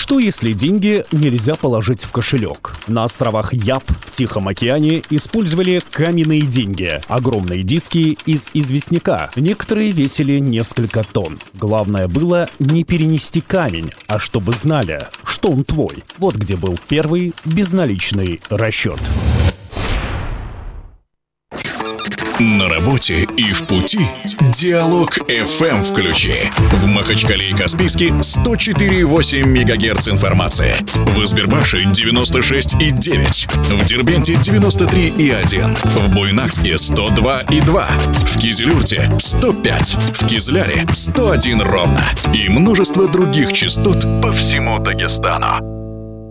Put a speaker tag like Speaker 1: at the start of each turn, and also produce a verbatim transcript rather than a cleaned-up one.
Speaker 1: Что если деньги нельзя положить в кошелек? На островах Яб в Тихом океане использовали каменные деньги, огромные диски из известняка. Некоторые весили несколько тонн. Главное было не перенести камень, а чтобы знали, что он твой. Вот где был первый безналичный расчет.
Speaker 2: На работе и в пути Диалог эф эм включи. В Махачкале и Каспийске сто четыре и восемь мегагерц информации. В Избербаше девяносто шесть и девять. В Дербенте девяносто три и один. В Буйнакске сто два и два. В Кизилюрте сто пять. В Кизляре сто один ровно. И множество других частот по всему Дагестану.